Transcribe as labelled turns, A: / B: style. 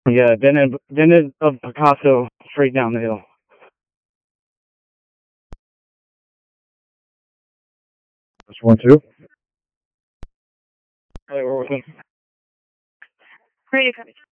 A: Yeah, then of Picasso straight down the hill. That's one too. Hey, we're with him.